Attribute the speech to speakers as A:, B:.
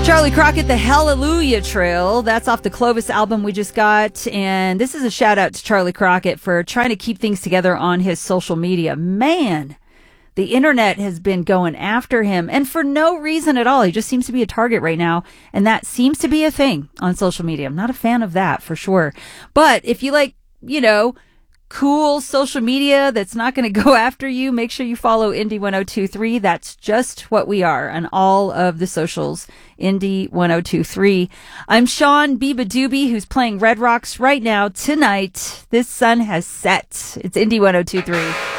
A: Charlie Crockett, the Hallelujah Trail. That's off the Clovis album we just got. And this is a shout out to Charlie Crockett for trying to keep things together on his social media. Man, the internet has been going after him, and for no reason at all. He just seems to be a target right now, and that seems to be a thing on social media. I'm not a fan of that for sure. But if you like, cool social media that's not going to go after you, make sure you follow Indy 1023. That's just what we are on all of the socials. Indy 1023. I'm Sean Biba Doobie, who's playing Red Rocks right now tonight. This sun has set. It's Indy 1023.